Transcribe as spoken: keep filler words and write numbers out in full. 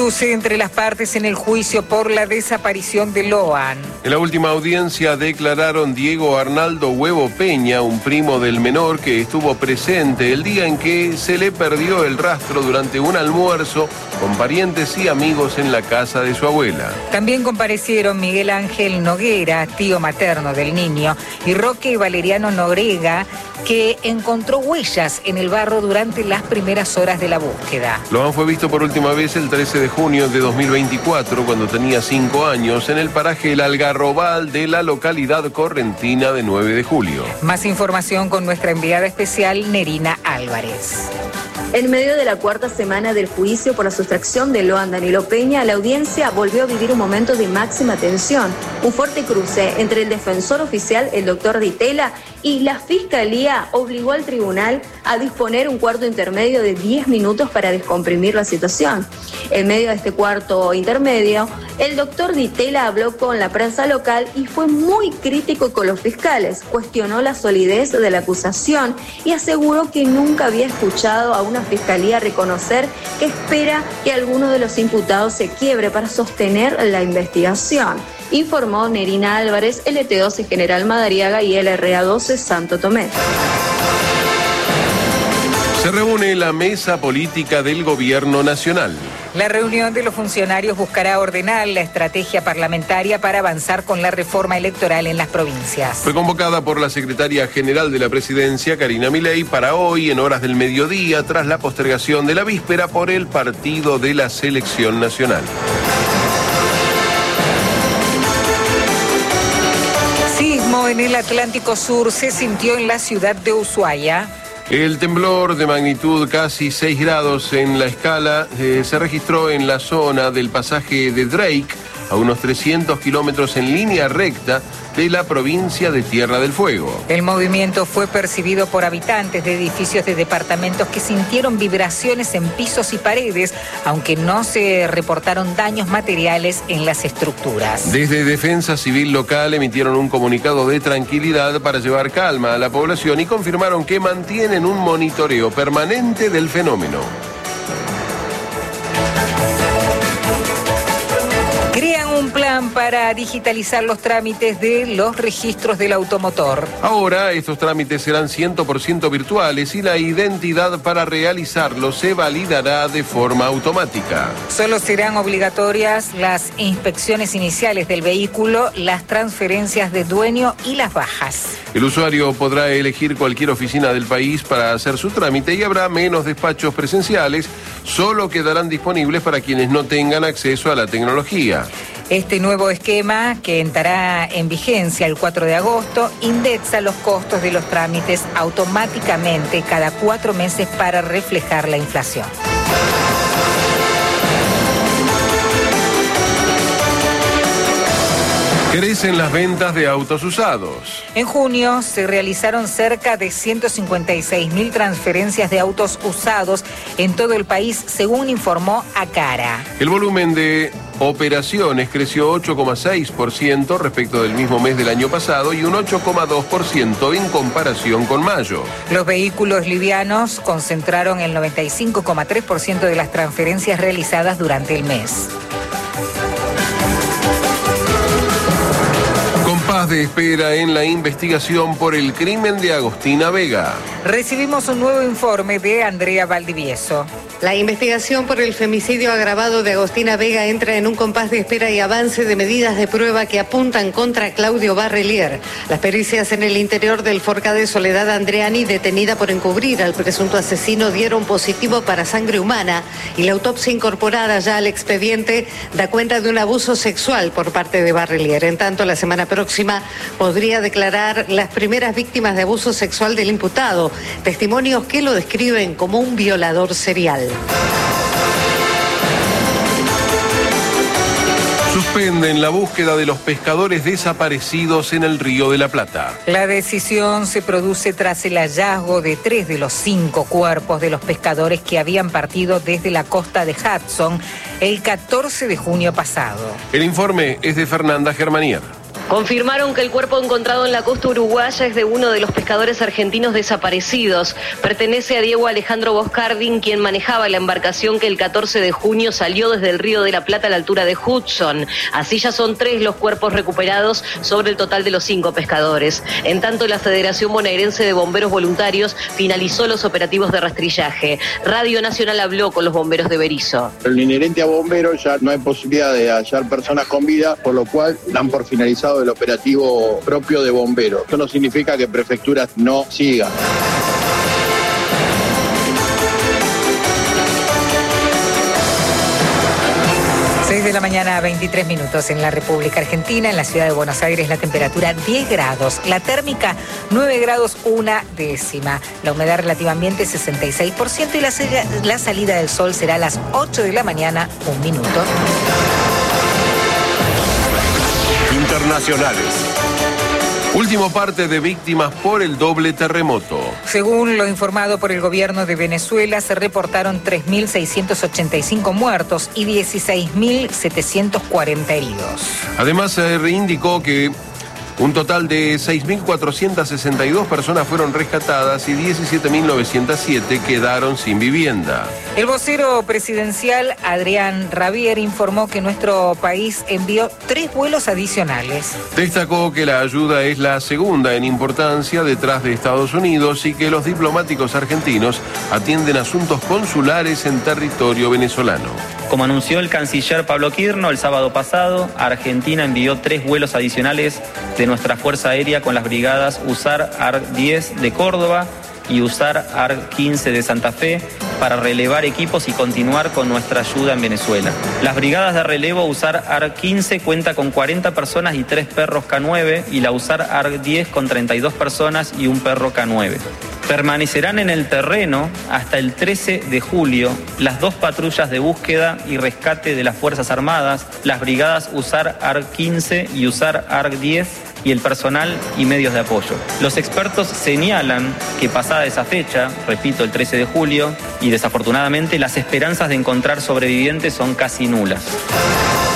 cruce entre las partes en el juicio por la desaparición de Loan. En la última audiencia declararon Diego Arnaldo Huevo Peña, un primo del menor que estuvo presente el día en que se le perdió el rastro durante un almuerzo con parientes y amigos en la casa de su abuela. También comparecieron Miguel Ángel Noguera, tío materno del niño, y Roque Valeriano Norega, que encontró huellas en el barro durante las primeras horas de la búsqueda. Loan fue visto por última vez el trece de junio de dos mil veinticuatro, cuando tenía cinco años, en el paraje El Algarrobal de la localidad correntina de nueve de julio. Más información con nuestra enviada especial, Nerina Álvarez. En medio de la cuarta semana del juicio por la sustracción de Loan Danilo Peña, la audiencia volvió a vivir un momento de máxima tensión. Un fuerte cruce entre el defensor oficial, el doctor Ditela, y la Fiscalía obligó al tribunal a disponer un cuarto intermedio de diez minutos para descomprimir la situación. En medio de este cuarto intermedio, el doctor Ditela habló con la prensa local y fue muy crítico con los fiscales. Cuestionó la solidez de la acusación y aseguró que nunca había escuchado a una fiscalía reconocer que espera que alguno de los imputados se quiebre para sostener la investigación. Informó Nerina Álvarez, L T doce General Madariaga y L R A doce Santo Tomé. Se reúne la mesa política del Gobierno Nacional. La reunión de los funcionarios buscará ordenar la estrategia parlamentaria para avanzar con la reforma electoral en las provincias. Fue convocada por la secretaria general de la Presidencia, Karina Milei, para hoy en horas del mediodía, tras la postergación de la víspera por el partido de la Selección Nacional. Sismo en el Atlántico Sur se sintió en la ciudad de Ushuaia. El temblor de magnitud casi seis grados en la escala eh, se registró en la zona del pasaje de Drake, a unos trescientos kilómetros en línea recta de la provincia de Tierra del Fuego. El movimiento fue percibido por habitantes de edificios de departamentos que sintieron vibraciones en pisos y paredes, aunque no se reportaron daños materiales en las estructuras. Desde Defensa Civil local emitieron un comunicado de tranquilidad para llevar calma a la población y confirmaron que mantienen un monitoreo permanente del fenómeno. Crean un plan para digitalizar los trámites de los registros del automotor. Ahora estos trámites serán cien por ciento virtuales y la identidad para realizarlos se validará de forma automática. Solo serán obligatorias las inspecciones iniciales del vehículo, las transferencias de dueño y las bajas. El usuario podrá elegir cualquier oficina del país para hacer su trámite y habrá menos despachos presenciales, solo quedarán disponibles para quienes no tengan acceso a la tecnología. Este nuevo esquema, que entrará en vigencia el cuatro de agosto, indexa los costos de los trámites automáticamente cada cuatro meses para reflejar la inflación. Crecen las ventas de autos usados. En junio se realizaron cerca de ciento cincuenta y seis mil transferencias de autos usados en todo el país, según informó Acara. El volumen de operaciones creció ocho coma seis por ciento respecto del mismo mes del año pasado y un ocho coma dos por ciento en comparación con mayo. Los vehículos livianos concentraron el noventa y cinco coma tres por ciento de las transferencias realizadas durante el mes. Compás de espera en la investigación por el crimen de Agostina Vega. Recibimos un nuevo informe de Andrea Valdivieso. La investigación por el femicidio agravado de Agostina Vega entra en un compás de espera y avance de medidas de prueba que apuntan contra Claudio Barrelier. Las pericias en el interior del Forca de Soledad Andreani, detenida por encubrir al presunto asesino, dieron positivo para sangre humana y la autopsia incorporada ya al expediente da cuenta de un abuso sexual por parte de Barrelier. En tanto, la semana próxima podría declarar las primeras víctimas de abuso sexual del imputado, testimonios que lo describen como un violador serial. Suspenden la búsqueda de los pescadores desaparecidos en el Río de la Plata. La decisión se produce tras el hallazgo de tres de los cinco cuerpos de los pescadores que habían partido desde la costa de Hudson el catorce de junio pasado. El informe es de Fernanda Germanier. Confirmaron que el cuerpo encontrado en la costa uruguaya es de uno de los pescadores argentinos desaparecidos. Pertenece a Diego Alejandro Boscardin, quien manejaba la embarcación que el catorce de junio salió desde el Río de la Plata a la altura de Hudson. Así ya son tres los cuerpos recuperados sobre el total de los cinco pescadores. En tanto, la Federación Bonaerense de Bomberos Voluntarios finalizó los operativos de rastrillaje. Radio Nacional habló con los bomberos de Berisso. En lo inherente a bomberos ya no hay posibilidad de hallar personas con vida, por lo cual dan por finalizado el operativo propio de bomberos. Esto no significa que prefecturas no sigan. seis de la mañana, veintitrés minutos en la República Argentina. En la ciudad de Buenos Aires la temperatura diez grados, la térmica nueve grados una décima, la humedad relativa ambiente sesenta y seis por ciento y la, la salida del sol será a las ocho de la mañana, un minuto. Internacionales. Último parte de víctimas por el doble terremoto. Según lo informado por el gobierno de Venezuela, se reportaron tres mil seiscientos ochenta y cinco muertos y dieciséis mil setecientos cuarenta heridos. Además, se reindicó que un total de seis mil cuatrocientas sesenta y dos personas fueron rescatadas y diecisiete mil novecientos siete quedaron sin vivienda. El vocero presidencial, Adrián Rabier, informó que nuestro país envió tres vuelos adicionales. Destacó que la ayuda es la segunda en importancia detrás de Estados Unidos y que los diplomáticos argentinos atienden asuntos consulares en territorio venezolano. Como anunció el canciller Pablo Quirno el sábado pasado, Argentina envió tres vuelos adicionales de nuestra Fuerza Aérea con las brigadas USAR A R diez de Córdoba y USAR A R quince de Santa Fe para relevar equipos y continuar con nuestra ayuda en Venezuela. Las brigadas de relevo USAR A R quince cuenta con cuarenta personas y tres perros K nueve y la USAR A R diez con treinta y dos personas y un perro K nueve. Permanecerán en el terreno hasta el trece de julio las dos patrullas de búsqueda y rescate de las Fuerzas Armadas, las brigadas USAR A R quince y USAR A R diez y el personal y medios de apoyo. Los expertos señalan que pasada esa fecha, repito, el trece de julio, y desafortunadamente las esperanzas de encontrar sobrevivientes son casi nulas.